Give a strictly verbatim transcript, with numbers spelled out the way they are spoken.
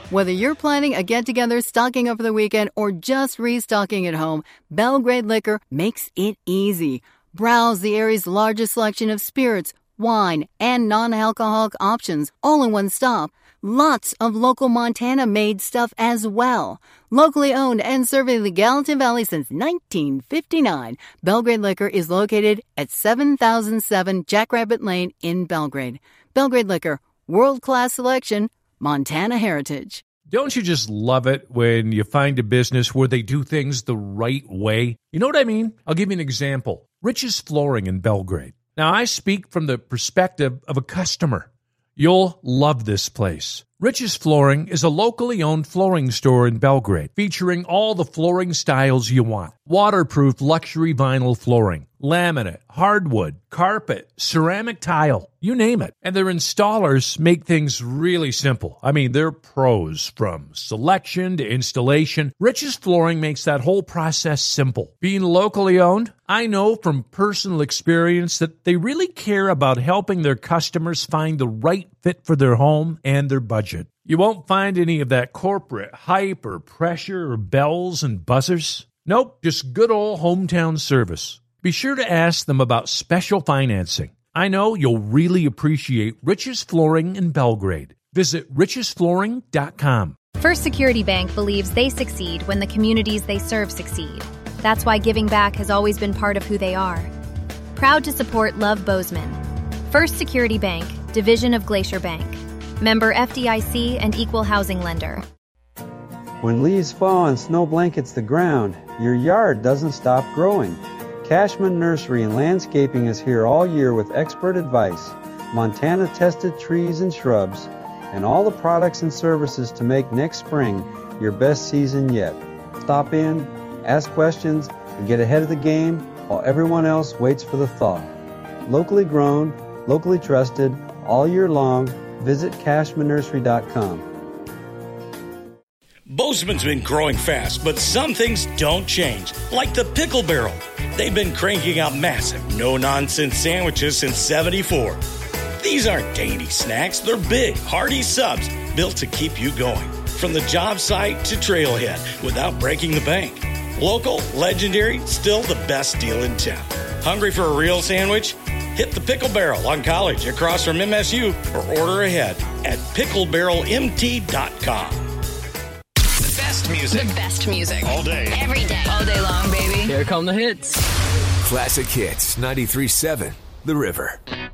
Whether you're planning a get-together, stocking up for the weekend, or just restocking at home, Belgrade Liquor makes it easy. Browse the area's largest selection of spirits, wine, and non-alcoholic options, all in one stop. Lots of local Montana-made stuff as well. Locally owned and serving the Gallatin Valley since nineteen fifty-nine, Belgrade Liquor is located at seven thousand seven Jackrabbit Lane in Belgrade. Belgrade Liquor, world-class selection, Montana heritage. Don't you just love it when you find a business where they do things the right way? You know what I mean? I'll give you an example. Rich's Flooring in Belgrade. Now, I speak from the perspective of a customer. You'll love this place. Rich's Flooring is a locally owned flooring store in Belgrade, featuring all the flooring styles you want. Waterproof luxury vinyl flooring, laminate, hardwood, carpet, ceramic tile, you name it. And their installers make things really simple. I mean, they're pros from selection to installation. Rich's Flooring makes that whole process simple. Being locally owned, I know from personal experience that they really care about helping their customers find the right fit for their home and their budget. You won't find any of that corporate hype or pressure or bells and buzzers. Nope, just good old hometown service. Be sure to ask them about special financing. I know you'll really appreciate Rich's Flooring in Belgrade. Visit riches flooring dot com. First Security Bank believes they succeed when the communities they serve succeed. That's why giving back has always been part of who they are. Proud to support Love Bozeman. First Security Bank, division of Glacier Bank. Member F D I C and Equal Housing Lender. When leaves fall and snow blankets the ground, your yard doesn't stop growing. Cashman Nursery and Landscaping is here all year with expert advice, Montana-tested trees and shrubs, and all the products and services to make next spring your best season yet. Stop in, ask questions, and get ahead of the game while everyone else waits for the thaw. Locally grown, locally trusted, all year long, visit cashman nursery dot com. Bozeman's been growing fast, but some things don't change, like the Pickle Barrel. They've been cranking out massive, no-nonsense sandwiches since seventy-four. These aren't dainty snacks. They're big, hearty subs built to keep you going. From the job site to trailhead without breaking the bank. Local, legendary, still the best deal in town. Hungry for a real sandwich? Hit the Pickle Barrel on College across from M S U or order ahead at pickle barrel m t dot com. The best music. The best music. All day. Every day. All day long, baby. Here come the hits. Classic Hits, ninety-three point seven, The River.